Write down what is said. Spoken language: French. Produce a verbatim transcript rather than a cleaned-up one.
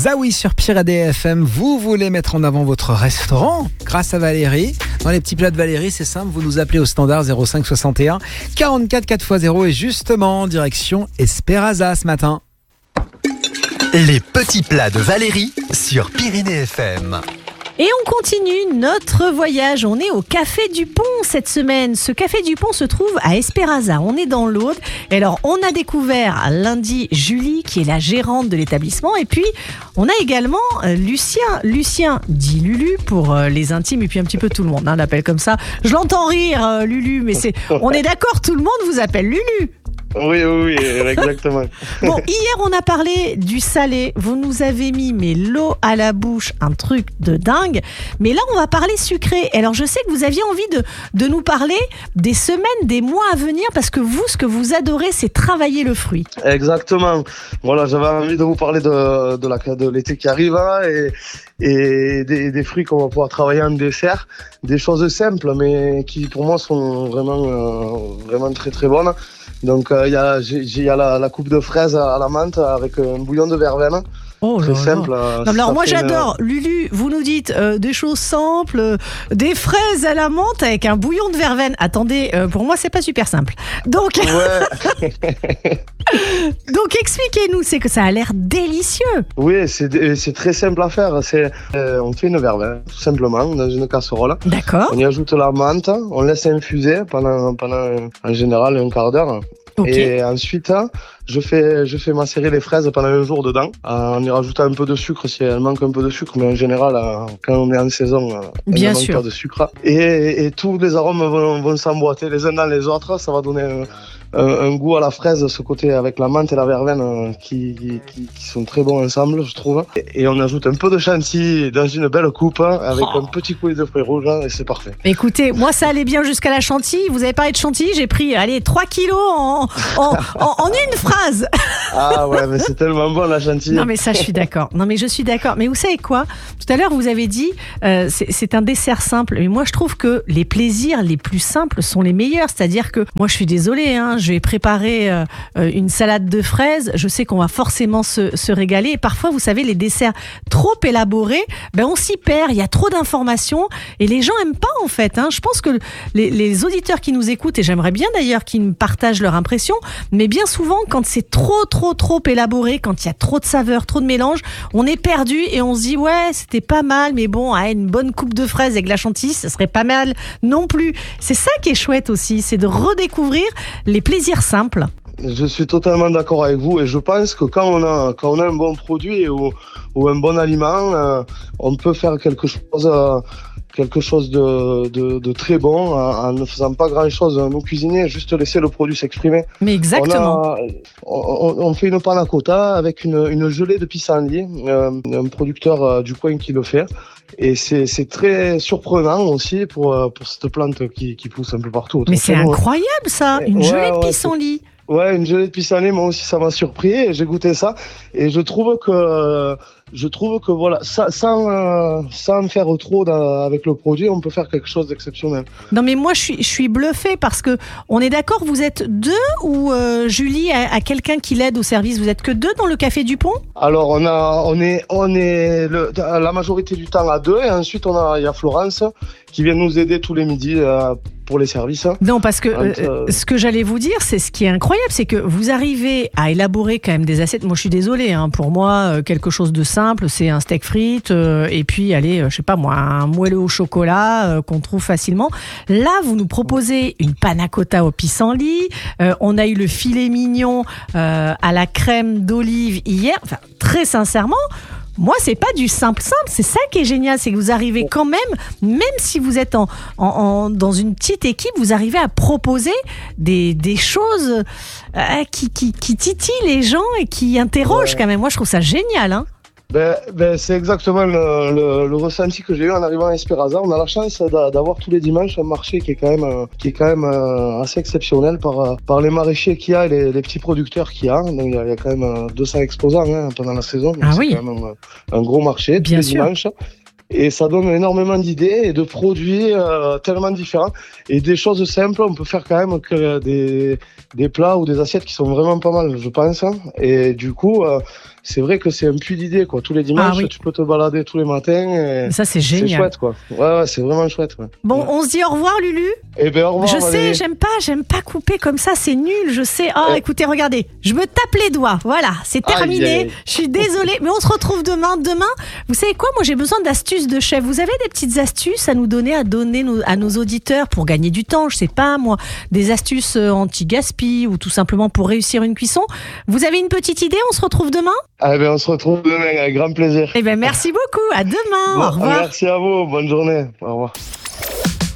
Zawi sur Pyrénées F M. Vous voulez mettre en avant votre restaurant grâce à Valérie. Dans les petits plats de Valérie, c'est simple, vous nous appelez au standard zéro cinq soixante et un quarante-quatre quatre fois zéro et justement, direction Espéraza ce matin. Les petits plats de Valérie sur Pyrénées F M. Et on continue notre voyage. On est au Café du Pont cette semaine. Ce Café du Pont se trouve à Espéraza. On est dans l'Aude. Et alors, on a découvert lundi Julie, qui est la gérante de l'établissement. Et puis, on a également Lucien. Lucien dit Lulu pour les intimes et puis un petit peu tout le monde hein, l'appelle comme ça. Je l'entends rire, Lulu, mais c'est. On est d'accord, tout le monde vous appelle Lulu. Oui, oui, oui, exactement. Bon, hier, on a parlé du salé. Vous nous avez mis mais l'eau à la bouche, un truc de dingue. Mais là, on va parler sucré. Alors, je sais que vous aviez envie de, de nous parler des semaines, des mois à venir, parce que vous, ce que vous adorez, c'est travailler le fruit. Exactement. Voilà, j'avais envie de vous parler de, de, la, de l'été qui arrive hein, et, et des, des fruits qu'on va pouvoir travailler en dessert. Des choses simples, mais qui, pour moi, sont vraiment, euh, vraiment très, très bonnes. Donc il euh, y a, y a la, la coupe de fraises à la menthe avec un bouillon de verveine. Oh, très là, simple. là. Non, alors moi j'adore. Une... Lulu, vous nous dites euh, des choses simples, euh, des fraises à la menthe avec un bouillon de verveine. Attendez, euh, pour moi c'est pas super simple. Donc, ouais. Donc expliquez-nous, c'est que ça a l'air délicieux. Oui, c'est, c'est très simple à faire. C'est, euh, on fait une verveine tout simplement dans une casserole. D'accord. On y ajoute la menthe, on laisse infuser pendant, pendant en général un quart d'heure. Okay. Et ensuite, je fais, je fais macérer les fraises pendant un jour dedans, en y rajoutant un peu de sucre si elles manquent un peu de sucre, mais en général, quand on est en saison, Bien il ne manque sûr. pas de sucre. Et, et tous les arômes vont, vont s'emboîter les uns dans les autres, ça va donner un, un, un goût à la fraise, ce côté avec la menthe et la verveine qui, qui, qui sont très bons ensemble, je trouve. Et, et on ajoute un peu de chantilly dans une belle coupe avec oh. un petit coulis de fruits rouges et c'est parfait. Écoutez, moi ça allait bien jusqu'à la chantilly. Vous avez parlé de chantilly, j'ai pris allez, trois kilos en, en, en, en une phrase. Ah ouais, mais c'est tellement bon la chantilly. Non mais ça je suis d'accord. Non mais je suis d'accord. Mais vous savez quoi ? Tout à l'heure vous avez dit euh, c'est, c'est un dessert simple. Mais moi je trouve que les plaisirs les plus simples sont les meilleurs. C'est-à-dire que moi je suis désolée, hein, je vais préparer euh, une salade de fraises. Je sais qu'on va forcément se, se régaler. Et parfois vous savez les desserts trop élaborés, ben on s'y perd. Il y a trop d'informations et les gens aiment pas en fait. Hein. Je pense que les, les auditeurs qui nous écoutent et j'aimerais bien d'ailleurs qu'ils me partagent leur impression. Mais bien souvent, quand c'est trop, trop, trop élaboré, quand il y a trop de saveurs, trop de mélange, on est perdu et on se dit ouais, c'était pas mal, mais bon, ah, une bonne coupe de fraises avec la chantilly, ça serait pas mal non plus. C'est ça qui est chouette aussi, c'est de redécouvrir les plaisirs simples. Je suis totalement d'accord avec vous et je pense que quand on a, quand on a un bon produit ou, ou un bon aliment, euh, on peut faire quelque chose... Euh, quelque chose de, de, de très bon en, en ne faisant pas grand chose nous cuisiner, juste laisser le produit s'exprimer. Mais exactement. On, a, on, on fait une panna cotta avec une, une gelée de pissenlit, euh, un producteur euh, du coin qui le fait. Et c'est, c'est très surprenant aussi pour, pour cette plante qui, qui pousse un peu partout. Mais c'est incroyable ça, une ouais, gelée de pissenlit. Ouais, ouais, une gelée de pissenlit, moi aussi ça m'a surpris et j'ai goûté ça. Et je trouve que... Je trouve que voilà, sans, sans, euh, sans faire trop avec le produit, on peut faire quelque chose d'exceptionnel. Non mais moi je suis, je suis bluffée parce que on est d'accord, vous êtes deux ou euh, Julie a, a quelqu'un qui l'aide au service. Vous êtes que deux dans le Café du Pont ? Alors on a, on est, on est le, la majorité du temps à deux et ensuite on a, il y a Florence qui vient nous aider tous les midis euh, pour les services. Non parce que euh, euh, ce que j'allais vous dire, c'est ce qui est incroyable, c'est que vous arrivez à élaborer quand même des assiettes. Moi je suis désolée, hein, pour moi quelque chose de simple, c'est un steak frites euh, et puis allez, euh, je sais pas moi, un moelleux au chocolat euh, qu'on trouve facilement. Là, vous nous proposez une panna cotta au pissenlit. Euh, on a eu le filet mignon euh, à la crème d'olive hier. Enfin, très sincèrement. Moi, c'est pas du simple simple, c'est ça qui est génial, c'est que vous arrivez quand même, même si vous êtes en, en, en, dans une petite équipe, vous arrivez à proposer des, des choses euh, qui, qui, qui titillent les gens et qui interrogent ouais. quand même. Moi, je trouve ça génial, hein. Ben, ben, c'est exactement le, le, le ressenti que j'ai eu en arrivant à Espéraza. On a la chance d'avoir tous les dimanches un marché qui est quand même, qui est quand même assez exceptionnel par, par les maraîchers qu'il y a et les, les petits producteurs qu'il y a. Donc, il y a, il y a quand même deux cents exposants hein, pendant la saison. Donc, ah c'est oui. quand même un, un gros marché tous Bien les sûr. dimanches. Et ça donne énormément d'idées et de produits euh, tellement différents. Et des choses simples, on peut faire quand même que des, des plats ou des assiettes qui sont vraiment pas mal, je pense. Et du coup, euh, c'est vrai que c'est un puits d'idées, quoi. Tous les dimanches, Ah oui. tu peux te balader tous les matins. Et Ça, c'est c'est génial. chouette, quoi. Ouais, ouais, c'est vraiment chouette. Ouais. Bon, Ouais. on se dit au revoir, Lulu. Eh ben, au revoir. Je Valérie. sais, j'aime pas, j'aime pas couper comme ça, c'est nul, je sais. Oh, Eh. écoutez, regardez, je me tape les doigts. Voilà, c'est Aïe, terminé. aïe, aïe. Je suis désolée, mais on se retrouve demain. Demain, vous savez quoi? Moi, j'ai besoin d'astuces de chef. Vous avez des petites astuces à nous donner, à donner nos- à nos auditeurs pour gagner du temps? Je sais pas, moi, des astuces euh, anti-gaspi ou tout simplement pour réussir une cuisson. Vous avez une petite idée? On se retrouve demain? Ah ben, on se retrouve demain avec grand plaisir. Eh ben, merci beaucoup. À demain. Bon, Au revoir. merci à vous. Bonne journée. Au revoir.